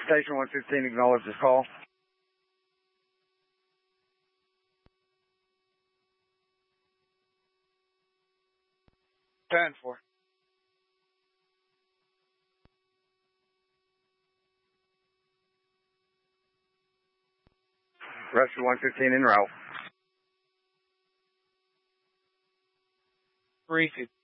Station 115, acknowledge this call. Stand for. Rescue 115 en route. 315.